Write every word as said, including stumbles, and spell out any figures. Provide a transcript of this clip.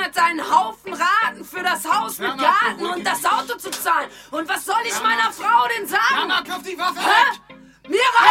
hat einen Haufen Raten für das Haus mit Garten und das Auto zu zahlen. Und was soll ich meiner Frau denn sagen? Mama, wirf die Waffe Hä? weg! Mira!